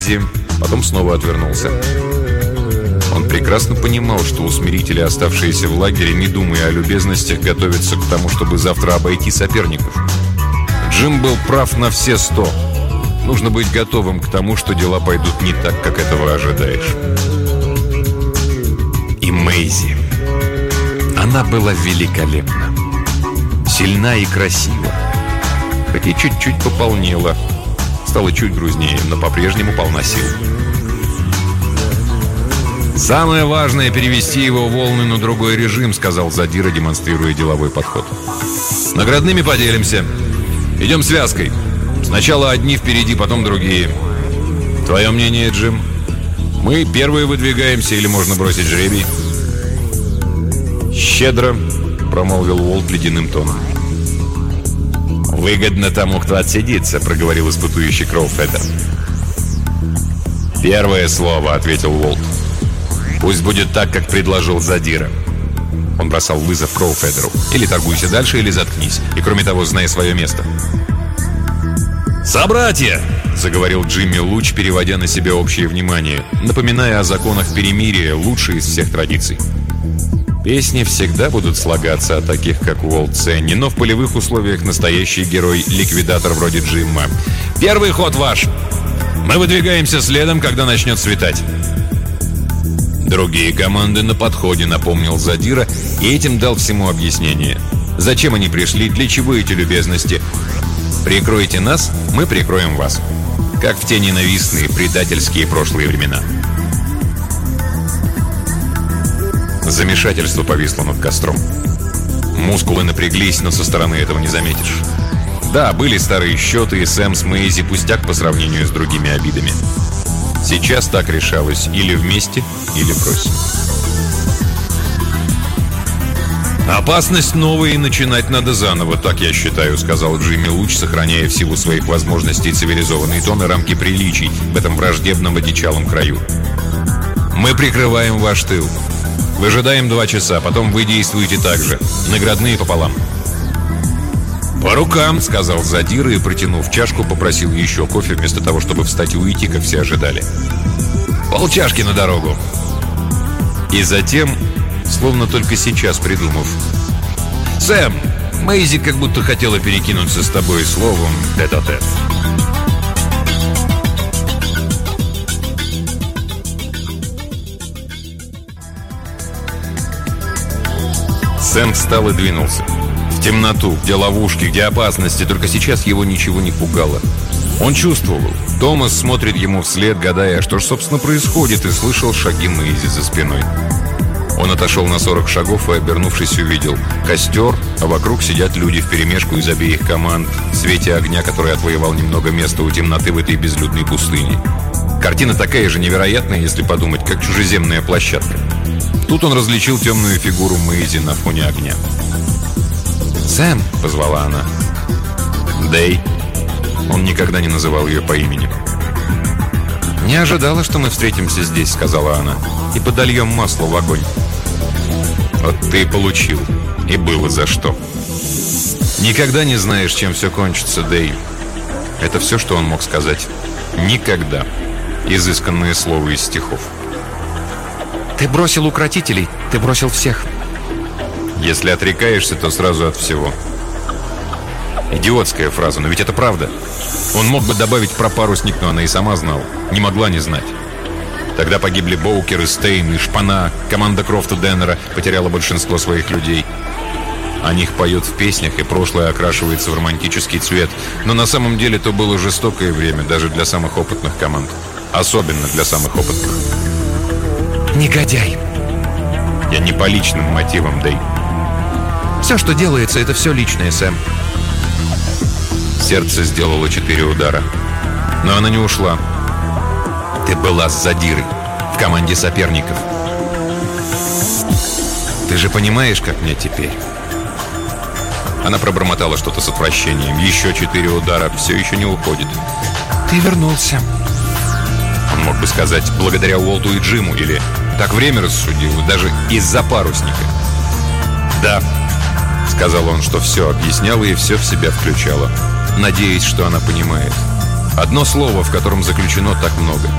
потом снова отвернулся. Он прекрасно понимал, что усмирители, оставшиеся в лагере, не думая о любезностях, готовятся к тому, чтобы завтра обойти соперников. Джим был прав на все 100. Нужно быть готовым к тому, что дела пойдут не так, как этого ожидаешь. И Мэйзи. Она была великолепна. Сильна и красива. Хоть и чуть-чуть пополнела. Стала чуть грузнее, но по-прежнему полна сил. «Самое важное — перевести его волны на другой режим», — сказал Задира, демонстрируя деловой подход. «Наградными поделимся. Идем связкой. Сначала одни впереди, потом другие. Твое мнение, Джим? Мы первые выдвигаемся или можно бросить жребий?» «Щедро», — промолвил Уолт ледяным тоном. «Выгодно тому, кто отсидится», — проговорил испытующий Кроуфедер. «Первое слово», — ответил Уолт. «Пусть будет так, как предложил Задира». Он бросал вызов Кроуфедеру. «Или торгуйся дальше, или заткнись. И кроме того, знай свое место». «Собратья!» — заговорил Джимми Луч, переводя на себя общее внимание, напоминая о законах перемирия, лучшей из всех традиций. Песни всегда будут слагаться от таких, как Уолт Сенни, но в полевых условиях настоящий герой-ликвидатор вроде Джимма. «Первый ход ваш! Мы выдвигаемся следом, когда начнет светать». «Другие команды на подходе», — напомнил Задира, и этим дал всему объяснение. «Зачем они пришли? Для чего эти любезности? Прикройте нас, мы прикроем вас. Как в те ненавистные, предательские прошлые времена». Замешательство повисло над костром. Мускулы напряглись, но со стороны этого не заметишь. Да, были старые счеты, и Сэм с Мэйзи пустяк по сравнению с другими обидами. Сейчас так решалось: или вместе, или брось. «Опасность новая, и начинать надо заново, так я считаю», — сказал Джимми Луч, сохраняя в силу своих возможностей цивилизованный тон и рамки приличий в этом враждебном одичалом краю. «Мы прикрываем ваш тыл. Выжидаем 2 часа, потом вы действуете так же. Наградные пополам». «По рукам», — сказал Задира и, протянув чашку, попросил еще кофе, вместо того, чтобы встать и уйти, как все ожидали. «Полчашки на дорогу». И затем, словно только сейчас придумав: «Сэм, Мэйзи как будто хотела перекинуться с тобой словом тет-а-тет». Сэм встал и двинулся. В темноту, где ловушки, где опасности, только сейчас его ничего не пугало. Он чувствовал. Томас смотрит ему вслед, гадая, что же, собственно, происходит, и слышал шаги Мэйзи за спиной. Он отошел на 40 шагов и, обернувшись, увидел костер, а вокруг сидят люди вперемешку из обеих команд, в свете огня, который отвоевал немного места у темноты в этой безлюдной пустыне. Картина такая же невероятная, если подумать, как чужеземная площадка. Тут он различил темную фигуру Мэйзи на фоне огня. «Сэм!» — позвала она. «Дэй!» Он никогда не называл ее по имени. «Не ожидала, что мы встретимся здесь», — сказала она, — «и подольем масло в огонь». «Вот ты и получил. И было за что». «Никогда не знаешь, чем все кончится, Дэй». Это все, что он мог сказать. «Никогда». Изысканное слово из стихов. «Ты бросил укротителей, ты бросил всех». «Если отрекаешься, то сразу от всего». Идиотская фраза, но ведь это правда. Он мог бы добавить про парусник, но она и сама знала. Не могла не знать. Тогда погибли Боукер и Стейн, и Шпана. Команда Крофта Деннера потеряла большинство своих людей. О них поют в песнях, и прошлое окрашивается в романтический цвет. Но на самом деле то было жестокое время, даже для самых опытных команд. Особенно для самых опытных. «Негодяй!» «Я не по личным мотивам, Дэй». «Все, что делается, это все личное, Сэм». Сердце сделало 4 удара. Но она не ушла. «Ты была с Задирой в команде соперников. Ты же понимаешь, как мне теперь?» Она пробормотала что-то с отвращением. Еще 4 удара, все еще не уходит. «Ты вернулся». Он мог бы сказать «благодаря Уолту и Джиму» или «так время рассудило», даже «из-за парусника». «Да», — сказал он, что все объясняло и все в себя включало, надеясь, что она понимает. Одно слово, в котором заключено так много.